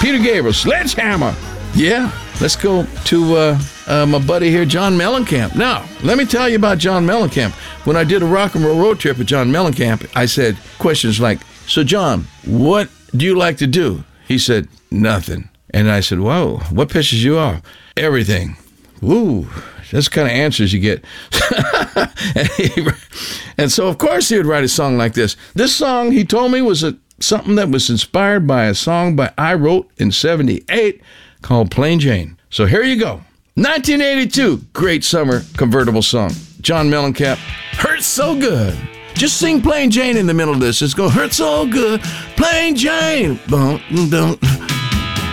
Peter Gabriel, Sledgehammer. Yeah, let's go to my buddy here, John Mellencamp. Now, let me tell you about John Mellencamp. When I did a rock and roll road trip with John Mellencamp, I said questions like, so John, what do you like to do? He said, nothing. And I said, whoa, what pisses you off? Everything. Ooh, that's the kind of answers you get. and so, of course, he would write a song like this. This song, he told me, was something that was inspired by a song I wrote in 78 called Plain Jane. So here you go. 1982, great summer convertible song. John Mellencamp, Hurts So Good. Just sing Plain Jane in the middle of this. Just go, hurt so good, Plain Jane. Don't.